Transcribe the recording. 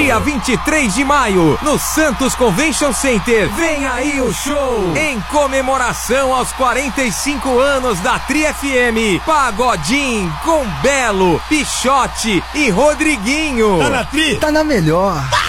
Dia 23 de maio, no Santos Convention Center. Vem aí o show em comemoração aos 45 anos da Tri FM. Pagodinho com Belo, Pichote e Rodriguinho. Tá na Tri? Tá na melhor.